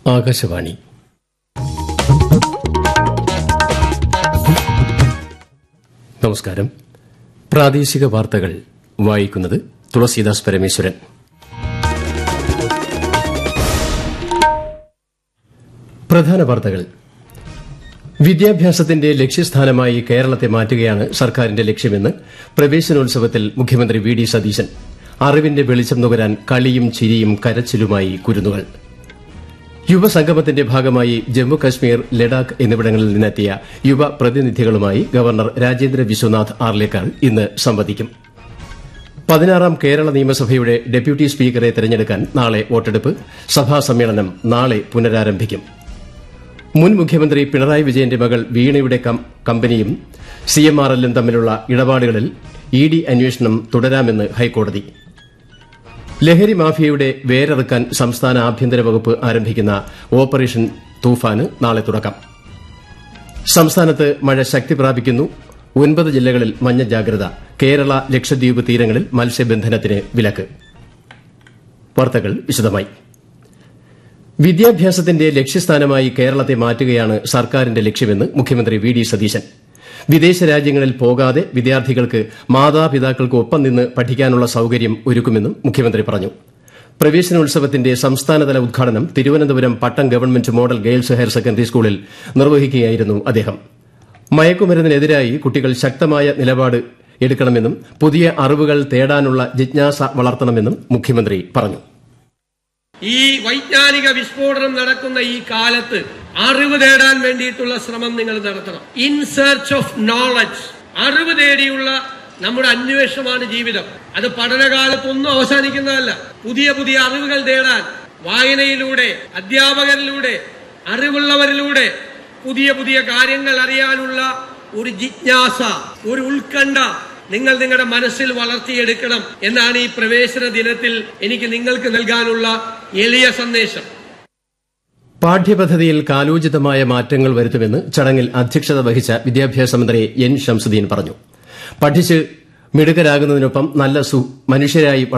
ആകാശവാണി. നമസ്കാരം. പ്രാദേശിക വാർത്തകൾ വായിക്കുന്നത് തുളസീദാസ് പരമേശ്വരൻ. പ്രധാന വാർത്തകൾ. വിദ്യാഭ്യാസത്തിന്റെ ലക്ഷ്യസ്ഥാനമായി കേരളത്തെ മാറ്റുകയാണ് സർക്കാരിന്റെ ലക്ഷ്യമെന്ന് പ്രവേശനോത്സവത്തിൽ മുഖ്യമന്ത്രി വി ഡി സതീശൻ. അറിവിന്റെ വെളിച്ചം നുകരാൻ കളിയും ചിരിയും കരച്ചിലുമായി കുരുന്നുകൾ. യുവസംഗമത്തിന്റെ ഭാഗമായി ജമ്മുകശ്മീർ, ലഡാക്ക് എന്നിവിടങ്ങളിൽ നിന്നെത്തിയ യുവ പ്രതിനിധികളുമായി ഗവർണർ രാജേന്ദ്ര വിശ്വനാഥ് ആർലേക്കർ ഇന്ന് സംവദിക്കും. 16ാം കേരള നിയമസഭയുടെ ഡെപ്യൂട്ടി സ്പീക്കറെ തെരഞ്ഞെടുക്കാൻ നാളെ വോട്ടെടുപ്പ്. സഭാ സമ്മേളനം നാളെ പുനരാരംഭിക്കും. മുൻ മുഖ്യമന്ത്രി പിണറായി വിജയന്റെ മകൾ വീണയുടെ കമ്പനിയും CMRL തമ്മിലുള്ള ഇടപാടുകളിൽ ED അന്വേഷണം തുടരാമെന്ന് ഹൈക്കോടതി. ലഹരി മാഫിയയുടെ വേരറുക്കാൻ സംസ്ഥാന ആഭ്യന്തര വകുപ്പ് ആരംഭിക്കുന്ന ഓപ്പറേഷൻ തൂഫാന് നാളെ തുടക്കം. സംസ്ഥാനത്ത് മഴ ശക്തി പ്രാപിക്കുന്നു. 9 ജില്ലകളിൽ മഞ്ഞ ജാഗ്രത. കേരള, ലക്ഷദ്വീപ് തീരങ്ങളിൽ മത്സ്യബന്ധനത്തിന് വിലക്ക്. വാർത്തകൾ വിശദമായി. വിദ്യാഭ്യാസത്തിന്റെ ലക്ഷ്യസ്ഥാനമായി കേരളത്തെ മാറ്റുകയാണ് സർക്കാരിന്റെ ലക്ഷ്യമെന്ന് മുഖ്യമന്ത്രി വി ഡി സതീശൻ. വിദേശ രാജ്യങ്ങളിൽ പോകാതെ വിദ്യാർത്ഥികൾക്ക് മാതാപിതാക്കൾക്ക് ഒപ്പം നിന്ന് പഠിക്കാനുള്ള സൌകര്യം ഒരുക്കുമെന്നും മുഖ്യമന്ത്രി പറഞ്ഞു. പ്രവേശനോത്സവത്തിന്റെ സംസ്ഥാനതല ഉദ്ഘാടനം തിരുവനന്തപുരം പട്ടം government model girls higher secondary സ്കൂളിൽ നിർവഹിക്കുകയായിരുന്നു അദ്ദേഹം. മയക്കുമരുന്നിനെതിരായി കുട്ടികൾ ശക്തമായ നിലപാട് എടുക്കണമെന്നും പുതിയ അറിവുകൾ തേടാനുള്ള ജിജ്ഞാസ വളർത്തണമെന്നും മുഖ്യമന്ത്രി പറഞ്ഞു. ഈ വൈജ്ഞാനിക വിസ്ഫോടനം നടക്കുന്ന ഈ കാലത്ത് അറിവ് തേടാൻ വേണ്ടിയിട്ടുള്ള ശ്രമം നിങ്ങൾ നടത്തണം. ഇൻ സെർച്ച് ഓഫ് നോളജ്, അറിവ് തേടിയുള്ള നമ്മുടെ അന്വേഷണമാണ് ജീവിതം. അത് പഠനകാലത്തൊന്നും അവസാനിക്കുന്നതല്ല. പുതിയ പുതിയ അറിവുകൾ തേടാൻ വായനയിലൂടെ, അധ്യാപകരിലൂടെ, അറിവുള്ളവരിലൂടെ പുതിയ പുതിയ കാര്യങ്ങൾ അറിയാനുള്ള ഒരു ജിജ്ഞാസ, ഒരു ഉത്കണ്ഠ നിങ്ങൾ നിങ്ങളുടെ മനസ്സിൽ വളർത്തിയെടുക്കണം എന്നാണ് ഈ പ്രവേശന ദിനത്തിൽ എനിക്ക് നിങ്ങൾക്ക് നൽകാനുള്ള എളിയ സന്ദേശം. പാഠ്യപദ്ധതിയിൽ കാലോചിതമായ മാറ്റങ്ങൾ വരുത്തുമെന്ന് ചടങ്ങിൽ അധ്യക്ഷത വഹിച്ച വിദ്യാഭ്യാസ മന്ത്രി N. ഷംസുദ്ദീൻ പറഞ്ഞു. പഠിച്ച് മിടുക്കരാകുന്നതിനൊപ്പം നല്ല മനുഷ്യരായി